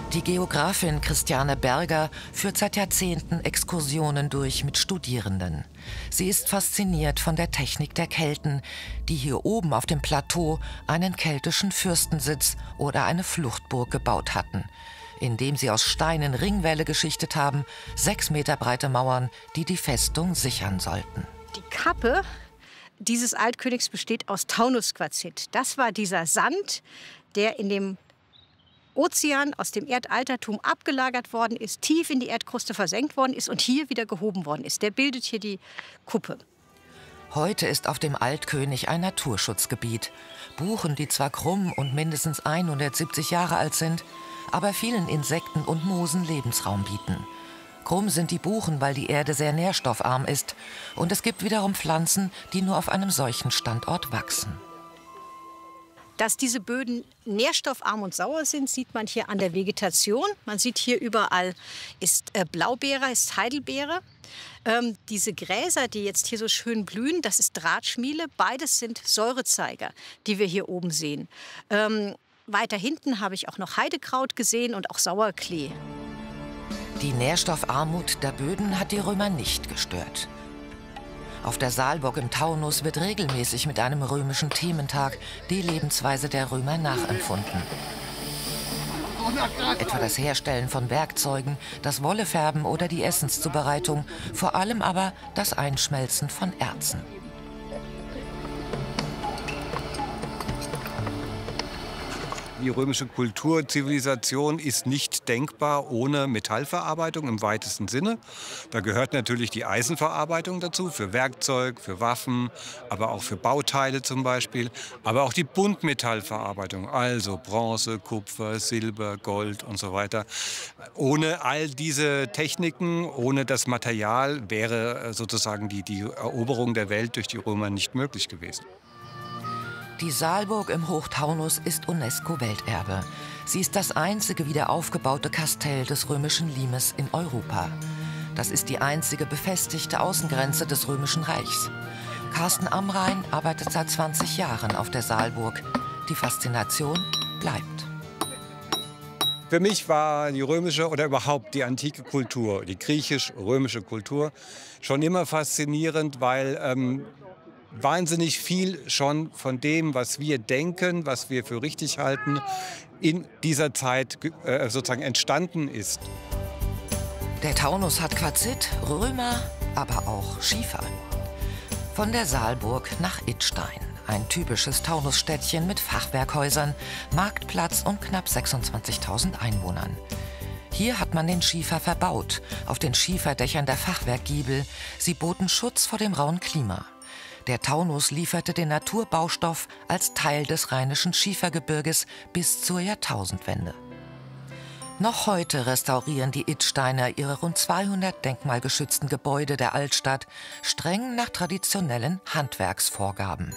Die Geografin Christiane Berger führt seit Jahrzehnten Exkursionen durch mit Studierenden. Sie ist fasziniert von der Technik der Kelten, die hier oben auf dem Plateau einen keltischen Fürstensitz oder eine Fluchtburg gebaut hatten, indem sie aus Steinen Ringwälle geschichtet haben, 6 Meter breite Mauern, die die Festung sichern sollten. Die Kappe dieses Altkönigs besteht aus Taunusquarzit. Das war dieser Sand, der in dem Ozean aus dem Erdaltertum abgelagert worden ist, tief in die Erdkruste versenkt worden ist und hier wieder gehoben worden ist. Der bildet hier die Kuppe. Heute ist auf dem Altkönig ein Naturschutzgebiet. Buchen, die zwar krumm und mindestens 170 Jahre alt sind, aber vielen Insekten und Moosen Lebensraum bieten. Krumm sind die Buchen, weil die Erde sehr nährstoffarm ist. Und es gibt wiederum Pflanzen, die nur auf einem solchen Standort wachsen. Dass diese Böden nährstoffarm und sauer sind, sieht man hier an der Vegetation. Man sieht hier überall ist Blaubeere, ist Heidelbeere. Diese Gräser, die jetzt hier so schön blühen, das ist Drahtschmiele. Beides sind Säurezeiger, die wir hier oben sehen. Weiter hinten habe ich auch noch Heidekraut gesehen und auch Sauerklee. Die Nährstoffarmut der Böden hat die Römer nicht gestört. Auf der Saalburg im Taunus wird regelmäßig mit einem römischen Thementag die Lebensweise der Römer nachempfunden. Etwa das Herstellen von Werkzeugen, das Wollefärben oder die Essenszubereitung, vor allem aber das Einschmelzen von Erzen. Die römische Kulturzivilisation ist nicht denkbar ohne Metallverarbeitung im weitesten Sinne. Da gehört natürlich die Eisenverarbeitung dazu, für Werkzeug, für Waffen, aber auch für Bauteile zum Beispiel. Aber auch die Buntmetallverarbeitung, also Bronze, Kupfer, Silber, Gold und so weiter. Ohne all diese Techniken, ohne das Material wäre sozusagen die Eroberung der Welt durch die Römer nicht möglich gewesen. Die Saalburg im Hochtaunus ist UNESCO-Welterbe. Sie ist das einzige wieder aufgebaute Kastell des römischen Limes in Europa. Das ist die einzige befestigte Außengrenze des Römischen Reichs. Carsten Amrain arbeitet seit 20 Jahren auf der Saalburg. Die Faszination bleibt. Für mich war die römische oder überhaupt die antike Kultur, die griechisch-römische Kultur, schon immer faszinierend, weil wahnsinnig viel schon von dem, was wir denken, was wir für richtig halten, in dieser Zeit sozusagen entstanden ist. Der Taunus hat Quarzit, Römer, aber auch Schiefer. Von der Saalburg nach Idstein, ein typisches Taunusstädtchen mit Fachwerkhäusern, Marktplatz und knapp 26.000 Einwohnern. Hier hat man den Schiefer verbaut, auf den Schieferdächern der Fachwerkgiebel. Sie boten Schutz vor dem rauen Klima. Der Taunus lieferte den Naturbaustoff als Teil des Rheinischen Schiefergebirges bis zur Jahrtausendwende. Noch heute restaurieren die Idsteiner ihre rund 200 denkmalgeschützten Gebäude der Altstadt streng nach traditionellen Handwerksvorgaben.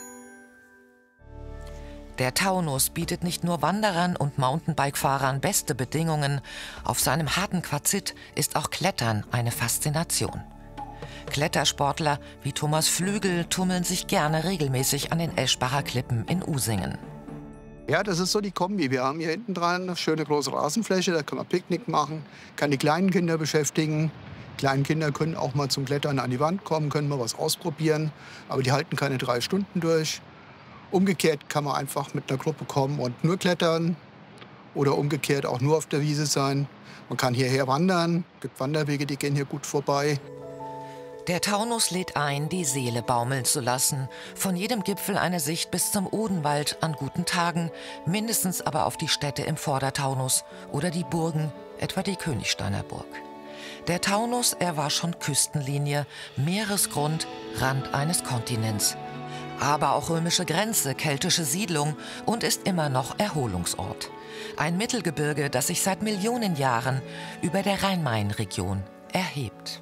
Der Taunus bietet nicht nur Wanderern und Mountainbike-Fahrern beste Bedingungen. Auf seinem harten Quarzit ist auch Klettern eine Faszination. Klettersportler wie Thomas Flügel tummeln sich gerne regelmäßig an den Eschbacher Klippen in Usingen. Ja, das ist so die Kombi. Wir haben hier hinten dran eine schöne große Rasenfläche, da kann man Picknick machen, kann die kleinen Kinder beschäftigen. Kleine Kinder können auch mal zum Klettern an die Wand kommen, können mal was ausprobieren, aber die halten keine 3 Stunden durch. Umgekehrt kann man einfach mit einer Gruppe kommen und nur klettern oder umgekehrt auch nur auf der Wiese sein. Man kann hierher wandern, es gibt Wanderwege, die gehen hier gut vorbei. Der Taunus lädt ein, die Seele baumeln zu lassen. Von jedem Gipfel eine Sicht bis zum Odenwald an guten Tagen, mindestens aber auf die Städte im Vordertaunus oder die Burgen, etwa die Königsteiner Burg. Der Taunus, er war schon Küstenlinie, Meeresgrund, Rand eines Kontinents. Aber auch römische Grenze, keltische Siedlung und ist immer noch Erholungsort. Ein Mittelgebirge, das sich seit Millionen Jahren über der Rhein-Main-Region erhebt.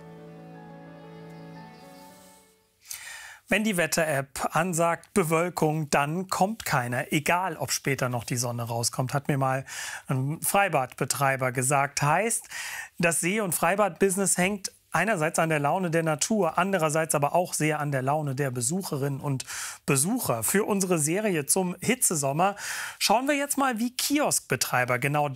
Wenn die Wetter-App ansagt Bewölkung, dann kommt keine. Egal, ob später noch die Sonne rauskommt, hat mir mal ein Freibadbetreiber gesagt. Heißt, das See- und Freibad-Business hängt einerseits an der Laune der Natur, andererseits aber auch sehr an der Laune der Besucherinnen und Besucher. Für unsere Serie zum Hitzesommer schauen wir jetzt mal, wie Kioskbetreiber genau